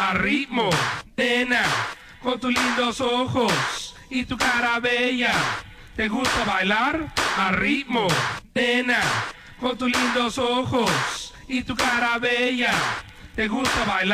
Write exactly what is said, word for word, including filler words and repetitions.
a ritmo, nena, con tus lindos ojos y tu cara bella. ¿Te gusta bailar? A ritmo, nena, con tus lindos ojos y tu cara bella. ¿Te gusta bailar?